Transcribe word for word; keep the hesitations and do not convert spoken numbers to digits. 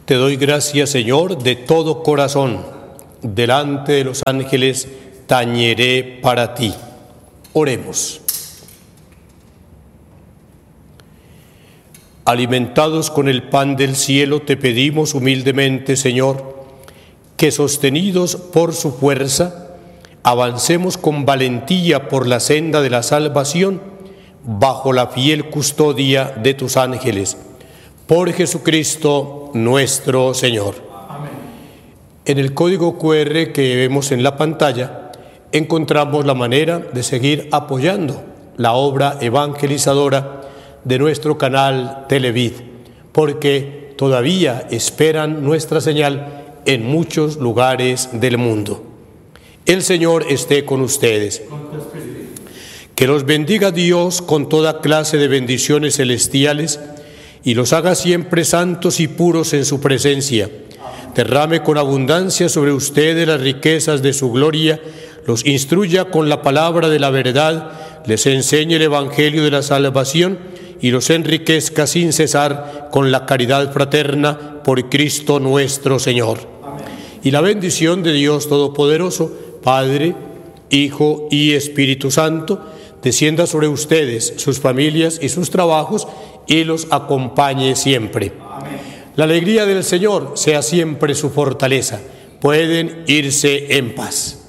Te doy gracias, Señor, de todo corazón. Delante de los ángeles tañeré para ti. Oremos. Alimentados con el pan del cielo, te pedimos humildemente, Señor, que sostenidos por su fuerza, avancemos con valentía por la senda de la salvación, bajo la fiel custodia de tus ángeles. Por Jesucristo nuestro Señor. Amén. En el código cu erre que vemos en la pantalla, encontramos la manera de seguir apoyando la obra evangelizadora de nuestro canal Televid, porque todavía esperan nuestra señal en muchos lugares del mundo. El Señor esté con ustedes. Que los bendiga Dios con toda clase de bendiciones celestiales y los haga siempre santos y puros en su presencia. Derrame con abundancia sobre ustedes las riquezas de su gloria, los instruya con la palabra de la verdad, les enseñe el evangelio de la salvación y los enriquezca sin cesar con la caridad fraterna por Cristo nuestro Señor. Amén. Y la bendición de Dios Todopoderoso, Padre, Hijo y Espíritu Santo, descienda sobre ustedes, sus familias y sus trabajos, y los acompañe siempre. Amén. La alegría del Señor sea siempre su fortaleza. Pueden irse en paz.